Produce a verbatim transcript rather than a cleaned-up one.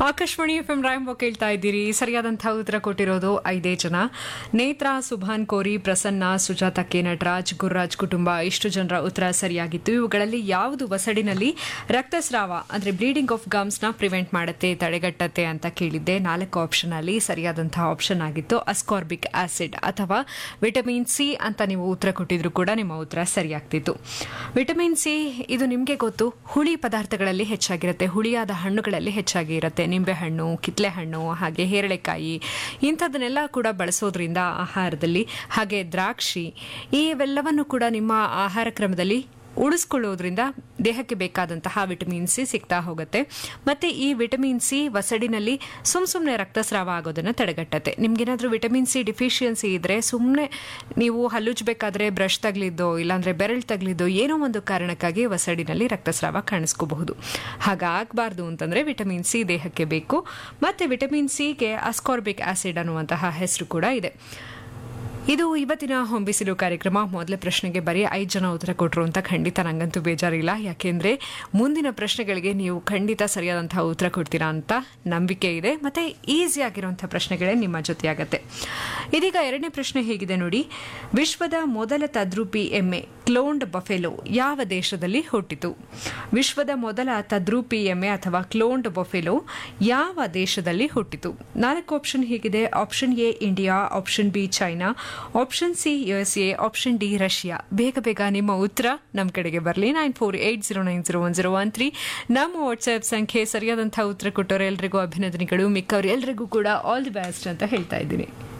Akashvani F M ರಾಯಂಬ ಕೇಳ್ತಾ ಇದ್ದೀರಿ. ಸರಿಯಾದಂತಹ ಉತ್ತರ ಕೊಟ್ಟಿರೋದು ಐದೇ ಜನ. ನೇತ್ರ, ಸುಭಾನ್ ಕೋರಿ, ಪ್ರಸನ್ನ, ಸುಜಾತ ಕೆ ನಟರಾಜ್, ಗುರುರಾಜ್ ಕುಟುಂಬ ಇಷ್ಟು ಜನರ ಉತ್ತರ ಸರಿಯಾಗಿತ್ತು. ಇವುಗಳಲ್ಲಿ ಯಾವುದು ವಸಡಿನಲ್ಲಿ ರಕ್ತಸ್ರಾವ ಅಂದ್ರೆ ಬ್ಲೀಡಿಂಗ್ ಆಫ್ ಗಮ್ಸ್ ನ ಪ್ರಿವೆಂಟ್ ಮಾಡುತ್ತೆ, ತಡೆಗಟ್ಟತ್ತೆ ಅಂತ ಕೇಳಿದ್ದೆ. ನಾಲ್ಕು ಆಪ್ಷನ್ ಅಲ್ಲಿ ಸರಿಯಾದಂತಹ ಆಪ್ಷನ್ ಆಗಿತ್ತು ಅಸ್ಕಾರ್ಬಿಕ್ ಆಸಿಡ್ ಅಥವಾ ವಿಟಮಿನ್ ಸಿ ಅಂತ ನೀವು ಉತ್ತರ ಕೊಟ್ಟಿದ್ರು ಕೂಡ ನಿಮ್ಮ ಉತ್ತರ ಸರಿಯಾಗ್ತಿತ್ತು. ವಿಟಮಿನ್ ಸಿ ಇದು ನಿಮಗೆ ಗೊತ್ತು, ಹುಳಿ ಪದಾರ್ಥಗಳಲ್ಲಿ ಹೆಚ್ಚಾಗಿರುತ್ತೆ, ಹುಳಿಯಾದ ಹಣ್ಣುಗಳಲ್ಲಿ ಹೆಚ್ಚಾಗಿ ಇರುತ್ತೆ. ನಿಂಬೆಹಣ್ಣು, ಕಿತ್ಲೆ ಹಣ್ಣು, ಹಾಗೆ ಹೇರಳೆಕಾಯಿ ಇಂಥದನ್ನೆಲ್ಲ ಕೂಡ ಬಳಸೋದ್ರಿಂದ ಆಹಾರದಲ್ಲಿ, ಹಾಗೆ ದ್ರಾಕ್ಷಿ ಇವೆಲ್ಲವನ್ನು ಕೂಡ ನಿಮ್ಮ ಆಹಾರ ಕ್ರಮದಲ್ಲಿ ಉಳಿಸ್ಕೊಳ್ಳೋದ್ರಿಂದ ದೇಹಕ್ಕೆ ಬೇಕಾದಂತಹ ವಿಟಮಿನ್ ಸಿ ಸಿಗ್ತಾ ಹೋಗುತ್ತೆ. ಮತ್ತೆ ಈ ವಿಟಮಿನ್ ಸಿ ವಸಡಿನಲ್ಲಿ ಸುಮ್ ಸುಮ್ಮನೆ ರಕ್ತಸ್ರಾವ ಆಗೋದನ್ನ ತಡೆಗಟ್ಟತ್ತೆ. ನಿಮ್ಗೇನಾದ್ರೂ ವಿಟಮಿನ್ ಸಿ ಡಿಫಿಷಿಯನ್ಸಿ ಇದ್ರೆ ಸುಮ್ಮನೆ ನೀವು ಹಲ್ಲುಜ್ಬೇಕಾದ್ರೆ ಬ್ರಷ್ ತಗ್ಲಿದ್ದೋ ಇಲ್ಲಾಂದ್ರೆ ಬೆರಳು ತಗ್ಲಿದ್ದೋ ಏನೋ ಒಂದು ಕಾರಣಕ್ಕಾಗಿ ವಸಡಿನಲ್ಲಿ ರಕ್ತಸ್ರಾವ ಕಾಣಿಸ್ಕೋಬಹುದು. ಹಾಗಾಗಬಾರ್ದು ಅಂತಂದ್ರೆ ವಿಟಮಿನ್ ಸಿ ದೇಹಕ್ಕೆ ಬೇಕು. ಮತ್ತೆ ವಿಟಮಿನ್ ಸಿಗೆ ಅಸ್ಕಾರ್ಬಿಕ್ ಆಸಿಡ್ ಅನ್ನುವಂತಹ ಹೆಸರು ಕೂಡ ಇದೆ. ಇದು ಇವತ್ತಿನ ಹೊಂಬಿಸಿಲು ಕಾರ್ಯಕ್ರಮ. ಮೊದಲ ಪ್ರಶ್ನೆಗೆ ಬರೀ ಐದು ಜನ ಉತ್ತರ ಕೊಟ್ಟರು ಅಂತ ಖಂಡಿತ ನಂಗಂತೂ ಬೇಜಾರಿಲ್ಲ. ಯಾಕೆಂದ್ರೆ ಮುಂದಿನ ಪ್ರಶ್ನೆಗಳಿಗೆ ನೀವು ಖಂಡಿತ ಸರಿಯಾದಂತಹ ಉತ್ತರ ಕೊಡ್ತೀರಾ ಅಂತ ನಂಬಿಕೆ ಇದೆ. ಮತ್ತೆ ಈಸಿ ಆಗಿರುವಂತಹ ಪ್ರಶ್ನೆಗಳೇ ನಿಮ್ಮ ಜೊತೆಯಾಗತ್ತೆ. ಇದೀಗ ಎರಡನೇ ಪ್ರಶ್ನೆ ಹೇಗಿದೆ ನೋಡಿ. ವಿಶ್ವದ ಮೊದಲ ತದ್ರೂಪಿ ಎಮ್ಮೆ ಕ್ಲೋನ್ಡ್ ಬಫೆಲೋ ಯಾವ ದೇಶದಲ್ಲಿ ಹುಟ್ಟಿತು? ವಿಶ್ವದ ಮೊದಲ ತದ್ರೂಪಿ ಎಮ್ಮೆ ಅಥವಾ ಕ್ಲೋನ್ಡ್ ಬಫೆಲೋ ಯಾವ ದೇಶದಲ್ಲಿ ಹುಟ್ಟಿತು? ನಾಲ್ಕು ಆಪ್ಷನ್ ಹೇಗಿದೆ. Option A India, option B China, option C USA, option D Russia. ಬೇಗ ಬೇಗ ನಿಮ್ಮ ಉತ್ತರ ನಮ್ಮ ಕಡೆಗೆ ಬರಲಿ. Nine four eight zero nine zero one zero one three ನಮ್ಮ ವಾಟ್ಸ್ಆಪ್ ಸಂಖ್ಯೆ. ಸರಿಯಾದಂತಹ ಉತ್ತರ ಕೊಟ್ಟವರು ಎಲ್ರಿಗೂ ಅಭಿನಂದನೆಗಳು. ಮಿಕ್ಕವರು ಎಲ್ರಿಗೂ ಕೂಡ ಆಲ್ ದಿ ಬೆಸ್ಟ್ ಅಂತ ಹೇಳ್ತಾ ಇದ್ದೀನಿ.